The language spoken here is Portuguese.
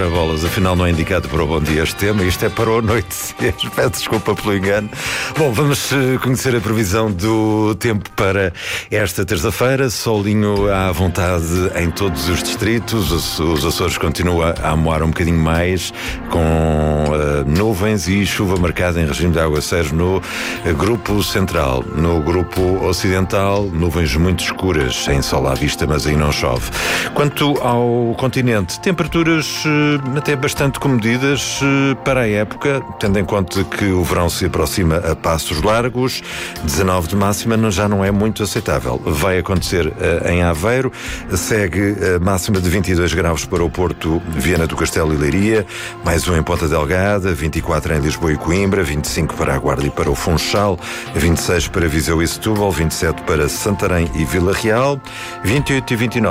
Ora bolas, afinal não é indicado para o Bom Dia este tema, isto é para o anoitecer. Peço desculpa pelo engano. Bom, vamos conhecer a previsão do tempo para esta terça-feira. Solinho à vontade em todos os distritos. Os Açores continuam a amoar um bocadinho mais, com nuvens e chuva marcada em regime de aguaceiros no grupo central. No grupo ocidental, nuvens muito escuras, sem sol à vista, mas aí não chove. Quanto ao continente, temperaturas até bastante comedidas para a época, tendo em conta que o verão se aproxima a passos largos. 19 de máxima já não é muito aceitável. Vai acontecer em Aveiro, segue a máxima de 22 graus para o Porto, Viana do Castelo e Leiria, mais um em Ponta Delgada, 24 em Lisboa e Coimbra, 25 para a Guarda e para o Funchal, 26 para Viseu e Setúbal, 27 para Santarém e Vila Real, 28 e 29